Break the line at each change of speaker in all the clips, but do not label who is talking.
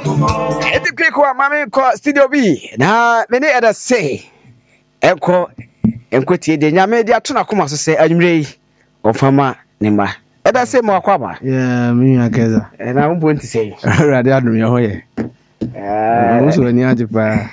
Eti quick one, mami ko studio B. Na many other say. Enko tie de nyame de ato na koma so se anwure yi. Ofama ne ma. Eda say mo akwa ba.
Yeah, me akeza.
Na umbo nti say.
Radio adum ye hoye. Muso ni ajipa.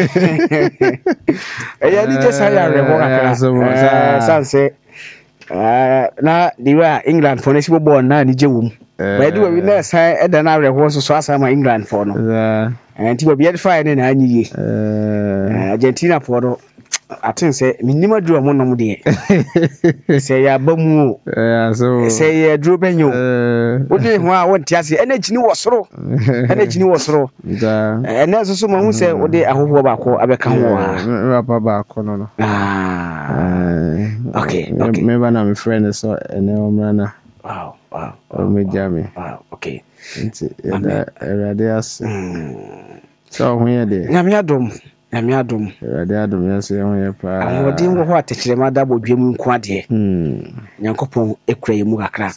Ya ni je say ya rebo kakra. Sanse. Na diwa England for nesi bo na ni je wum. But do we na say eda na rebo so asama England for no. Nti obi e fa ne na anyi Argentina for do atin say minima duro mo nom de say ya bamu
so
say ya duro benyo odi ho a wonti ase energy ni wosoro ene so mo hu say odi ahoho ba ko abeka ho
a papa ba ko no
okay
me ba na me friend so ene omrana
wow
me jami
okay
nti radias so ho ye de
nyame adom
yes ho ye pa
amodi wo ho atechire ma da bodwem nko ade nyankopon ekura yemu kakra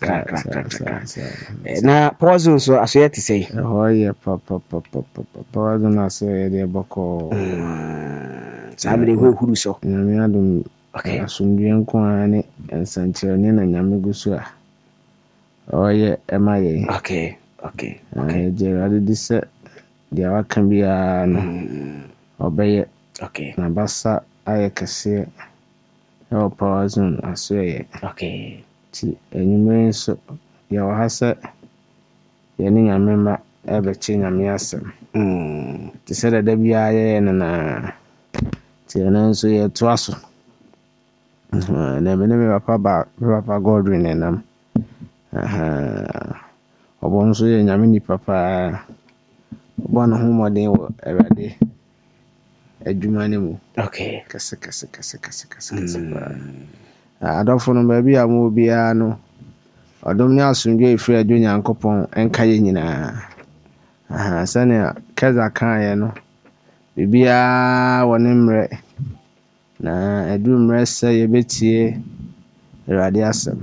na pause so aso ye ti sei
ho ye pa pause na so ye de boko
sabre ho huru so
nyame adom okay asundwe nko ani ensanchire ni na nyame gusu a oye emaye
okay
je ade dise dia waka bia no obeye
okay
na basa aye kese e power zone asoye
okay
ti enyume so ya wahase ye ni nyame ma ebe chi nyame asem ti se da bia ye na ti na nso ye to aso na me papa Godwin enam obon so ye nyame ni papa bona ho modern wo erade adwuma ne mu
okay
kase adofo no ba bia mo bia no odom ne asundwe efiri adwo Nyankopon enka ye nyina sane kaza kan ye no bibia woni mre na edu mre se ye betie erade asem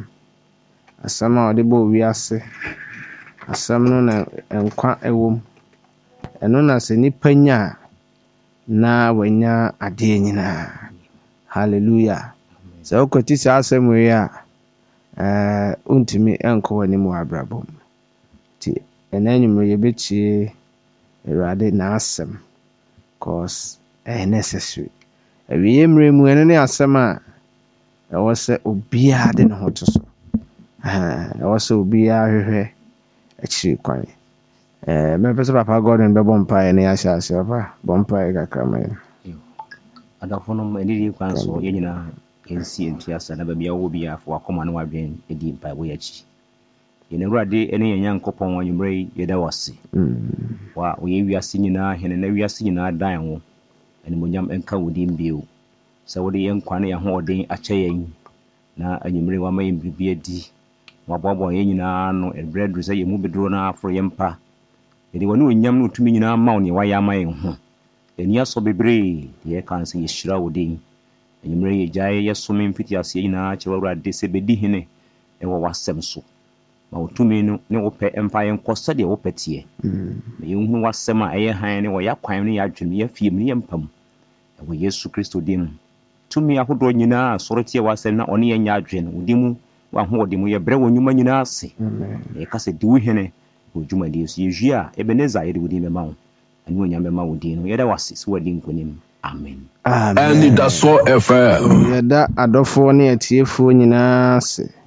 a ode bo wiase asem no na enkwa ewom eno na se nipa nya na wanya ade nyina hallelujah so okoti sa asem we a untimi enko wani mu abrabom ti enanyum ye betie erade na asem cause necessary ewie mre mu ene ne asem a ewo se obia de ne ho to so ewo se obia hwehwe akiri kwan me pese papa Gordon be bompa ne asiase papa bompa gakama
adafo no edidi kwan so ye nyina ensi entiasa na ba bia wo bia fo akoma no wadwen edi mpa wo yachi ye ne wurade ene ye Nyankopon wanyumre ye da wase wa wo ye wiase nyina hene na wiase nyina dan wo ene monyam enka wodi mbeo se wo de ye nkwa ne ye ho oden ache yen na anyumre wa mayin bibia di wa bobo ye nyina no ebredu se ye mu bedro na afro ye mpa ede woni onyam no tumi nyina ma wo ne wa ya mayin ho eni aso bebre ye kanse ye shira wodi enyumre ye jaye ye so memfiti ase nyina che wurade se bedi hene e wo wasem so ma otumi no ne wo pe emfa ye nkosa de wo petie me yehunu wasem a eye han ne wo yakwan ne yadwene ye fie ne yempam e wo Yesu Kristo dim tumi ahodo nyina sorotie wasem na one ye nya adwene wodimu wa ho wodimu ye bre wonyuma nyina ase e kase di wo hene wodwuma de so ye hwia Ebeneza ye de wodi me ma wo ani onyame ma wodi no ye da wase so wadi nkonim amen
and that's so FM
yeda adofo ne atiefo nyina ase